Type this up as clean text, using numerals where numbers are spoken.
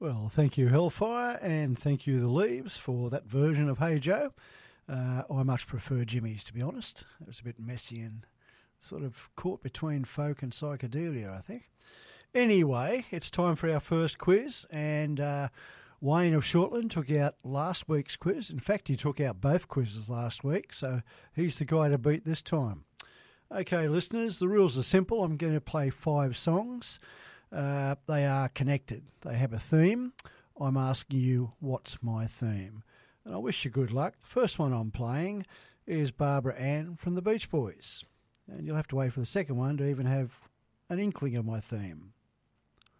Well, thank you, Hellfire, and thank you, The Leaves, for that version of Hey Joe. I much prefer Jimmy's, to be honest. It was a bit messy and sort of caught between folk and psychedelia, I think. Anyway, it's time for our first quiz, and Wayne of Shortland took out last week's quiz. In fact, he took out both quizzes last week, so he's the guy to beat this time. Okay, listeners, the rules are simple. I'm going to play 5 songs. They are connected. They have a theme. I'm asking you, what's my theme? And I wish you good luck. The first one I'm playing is Barbara Ann from the Beach Boys. And you'll have to wait for the second one to even have an inkling of my theme.